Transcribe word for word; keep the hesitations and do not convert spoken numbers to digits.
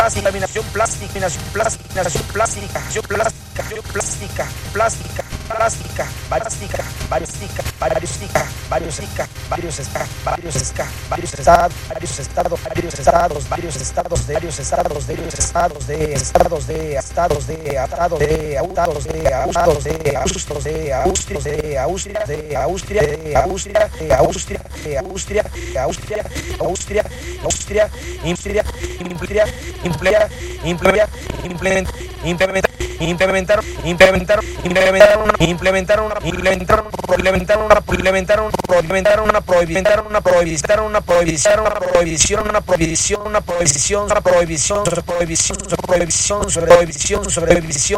contaminación plástica, contaminación plástica, plástica, plástica, plástica, plástica, plástica, plástica, plástica, variostica, variostica, varios ska, varios ska, varios estados, varios estados, varios estados, varios estados de varios estados de varios estados de estados de estados de estados de estados de estados de Austria de Austria de Austria de Austria de Austria de Austria de Austria de Austria Austria Austria Austria Implementar implementar implementar implementar implementar implementar implementar una implementar una implementar implementar una implementar una implementar una prohibición una prohibición una prohibición una prohibición una prohibición una prohibición una prohibición sobre prohibición sobre prohibición sobre prohibición sobre prohibición